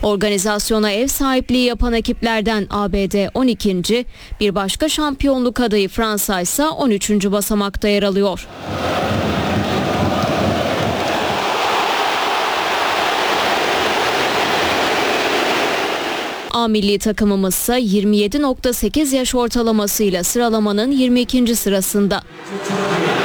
Organizasyona ev sahipliği yapan ekiplerden ABD 12. Bir başka şampiyonluk adayı Fransa ise 13. basamakta yer alıyor. A milli takımımız ise 27.8 yaş ortalamasıyla sıralamanın 22. sırasında.